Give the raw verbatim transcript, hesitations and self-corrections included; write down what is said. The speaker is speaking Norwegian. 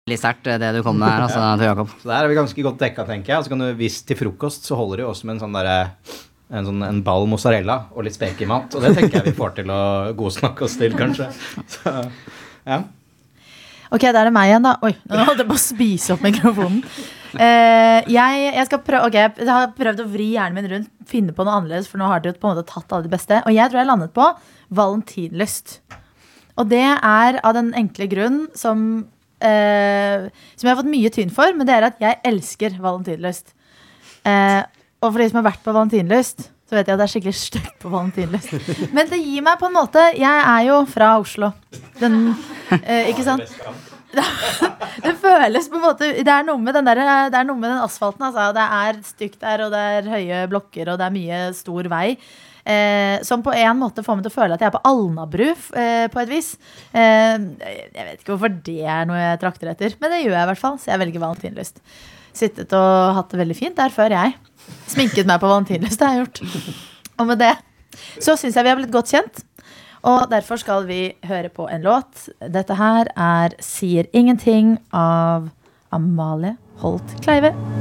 Litt sterkt det du kom med her, altså, til Jakob. Så der er vi ganske godt dekket, tenker jeg. Og så kan du, hvis til frokost, så holder det jo også med en sånn der, en, sånn, en ball mozzarella og litt spekemat. Og det tenker jeg vi får til å godsnakke oss til, kanskje. Så, ja. Ok, da er det meg igjen da. Oi, nå holdt jeg på å spise opp mikrofonen. Uh, jeg, jeg, skal prøve, okay, jeg har prøvd å vri hjernen min rundt, finne på noe annerledes, for nå har dere på en måte tatt alle de beste. Og jeg tror jeg landet på valentinlyst. Og det er av den enkle grunn som, uh, som jeg har fått mye tyn for, men det er at jeg elsker valentinlyst. Uh, og for de som har vært på valentinlyst, så vet jeg at det er skikkelig stygt på valentinlyst. Men det gir meg på en måte, jeg er jo fra Oslo. Den, uh, ikke sant? Det føles på en måte det er noe med den, der, det er noe med den asfalten altså. Det er stygt der, og det er høye blokker, og det er mye stor vei eh, som på en måte får meg til å føle at jeg er på Alnabru eh, på et vis. eh, Jeg vet ikke hvorfor det er noe jeg trakter etter, men det gjør jeg i hvert fall, så jeg velger valentinlyst. Sittet og hatt det veldig fint der før jeg sminket meg på valentinlyst, det har jeg gjort. Og med det så synes jeg vi har blitt godt kjent. Og derfor skal vi høre på en låt. Dette her er Sier ingenting av Amalie Holt Kleive.